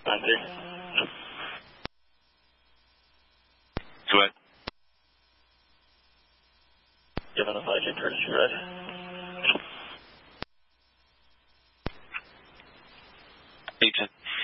Sweat. Given a 5J turn, you ready? Agent.